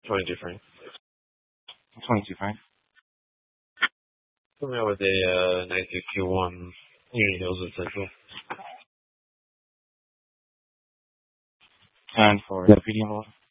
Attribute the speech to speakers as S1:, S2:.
S1: 22 franc.
S2: 22 franc.
S1: Coming out with a 92Q1 Union Hills with Central.
S2: And for the PD involved.